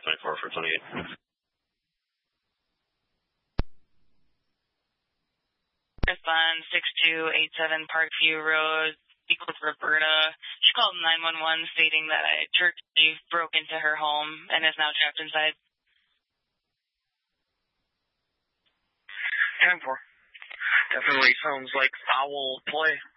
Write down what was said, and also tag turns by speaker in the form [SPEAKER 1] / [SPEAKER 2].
[SPEAKER 1] 524 for 28.
[SPEAKER 2] On 6287 Parkview Road, speak with Roberta. She called 911 stating that a turkey broke into her home and is now trapped inside.
[SPEAKER 3] 10-4. Definitely sounds like foul play.